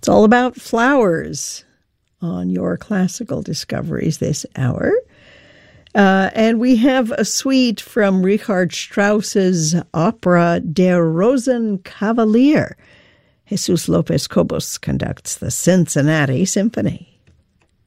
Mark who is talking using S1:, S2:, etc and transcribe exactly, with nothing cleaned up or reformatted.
S1: It's all about flowers on your classical discoveries this hour. Uh, and we have a suite from Richard Strauss's opera Der Rosenkavalier. Jesus Lopez Cobos conducts the Cincinnati Symphony.